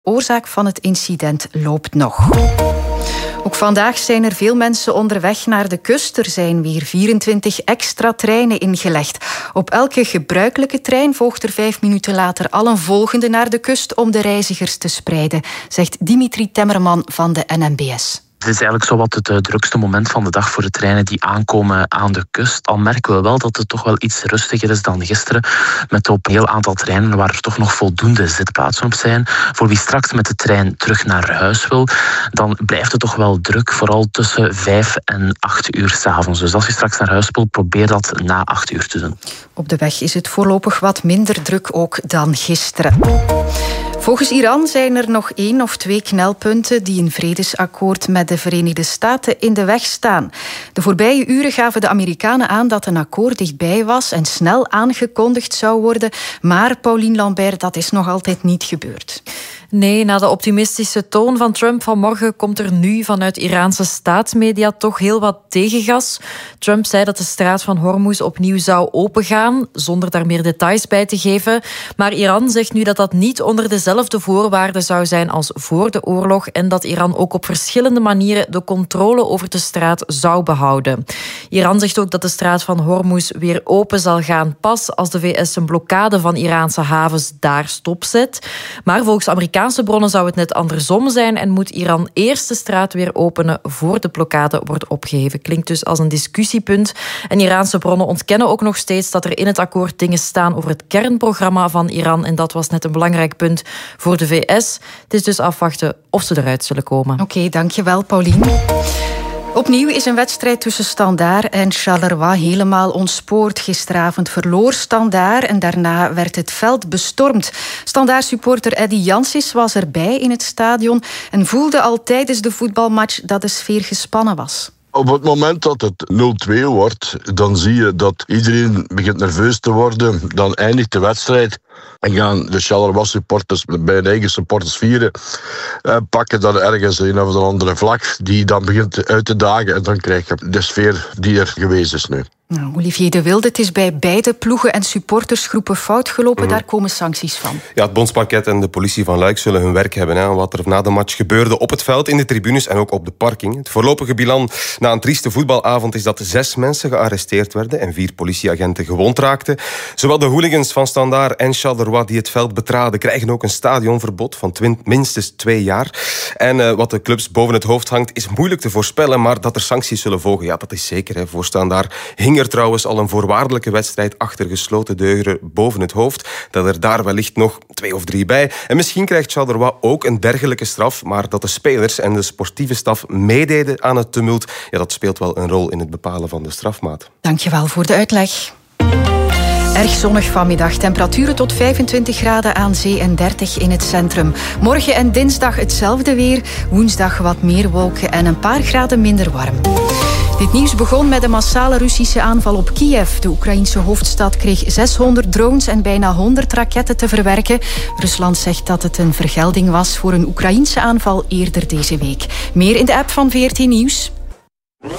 Oorzaak van het incident loopt nog. Ook vandaag zijn er veel mensen onderweg naar de kust. Er zijn weer 24 extra treinen ingelegd. Op elke gebruikelijke trein volgt er 5 minuten later al een volgende naar de kust om de reizigers te spreiden, zegt Dimitri Temmerman van de NMBS. Het is eigenlijk zowat het drukste moment van de dag voor de treinen die aankomen aan de kust. Al merken we wel dat het toch wel iets rustiger is dan gisteren. Met op een heel aantal treinen waar er toch nog voldoende zitplaatsen op zijn. Voor wie straks met de trein terug naar huis wil, dan blijft het toch wel druk. Vooral tussen 5 en 8 uur 's avonds. Dus als je straks naar huis wil, probeer dat na 8 uur te doen. Op de weg is het voorlopig wat minder druk ook dan gisteren. Volgens Iran zijn er nog 1 of 2 knelpunten die een vredesakkoord met de Verenigde Staten in de weg staan. De voorbije uren gaven de Amerikanen aan dat een akkoord dichtbij was en snel aangekondigd zou worden. Maar, Pauline Lambert, dat is nog altijd niet gebeurd. Nee, na de optimistische toon van Trump vanmorgen komt er nu vanuit Iraanse staatsmedia toch heel wat tegengas. Trump zei dat de straat van Hormuz opnieuw zou opengaan, zonder daar meer details bij te geven. Maar Iran zegt nu dat dat niet onder dezelfde voorwaarden zou zijn als voor de oorlog en dat Iran ook op verschillende manieren de controle over de straat zou behouden. Iran zegt ook dat de straat van Hormuz weer open zal gaan pas als de VS een blokkade van Iraanse havens daar stopzet. Maar volgens Amerikaanse bronnen zou het net andersom zijn en moet Iran eerst de straat weer openen voor de blokkade wordt opgeheven. Klinkt dus als een discussiepunt. En Iraanse bronnen ontkennen ook nog steeds dat er in het akkoord dingen staan over het kernprogramma van Iran. En dat was net een belangrijk punt voor de VS. Het is dus afwachten of ze eruit zullen komen. Oké, dankjewel, Pauline. Opnieuw is een wedstrijd tussen Standaard en Charleroi helemaal ontspoord. Gisteravond verloor Standaard en daarna werd het veld bestormd. Standaard-supporter Eddy Janssens was erbij in het stadion en voelde al tijdens de voetbalmatch dat de sfeer gespannen was. Op het moment dat het 0-2 wordt, dan zie je dat iedereen begint nerveus te worden. Dan eindigt de wedstrijd en gaan de Charleroi-supporters bij hun eigen supporters vieren. Pakken dan ergens een of andere vlag die dan begint uit te dagen. En dan krijg je de sfeer die er geweest is nu. Nou, Olivier de Wilde, het is bij beide ploegen en supportersgroepen fout gelopen. Daar komen sancties van. Ja, het bondsparket en de politie van Luik zullen hun werk hebben aan wat er na de match gebeurde op het veld, in de tribunes en ook op de parking. Het voorlopige bilan na een trieste voetbalavond is dat 6 mensen gearresteerd werden en 4 politieagenten gewond raakten. Zowel de hooligans van Standaard en Charleroi die het veld betraden krijgen ook een stadionverbod van minstens 2 jaar. En wat de clubs boven het hoofd hangt is moeilijk te voorspellen, maar dat er sancties zullen volgen, ja, dat is zeker. Hè. Voor Standaard hing er trouwens al een voorwaardelijke wedstrijd achter gesloten deuren boven het hoofd. Dat er daar wellicht nog 2 of 3 bij. En misschien krijgt Charleroi ook een dergelijke straf, maar dat de spelers en de sportieve staf meededen aan het tumult, ja, dat speelt wel een rol in het bepalen van de strafmaat. Dankjewel voor de uitleg. Erg zonnig vanmiddag. Temperaturen tot 25 graden aan zee en 30 in het centrum. Morgen en dinsdag hetzelfde weer. Woensdag wat meer wolken en een paar graden minder warm. Dit nieuws begon met een massale Russische aanval op Kiev. De Oekraïense hoofdstad kreeg 600 drones en bijna 100 raketten te verwerken. Rusland zegt dat het een vergelding was voor een Oekraïense aanval eerder deze week. Meer in de app van VRT Nieuws.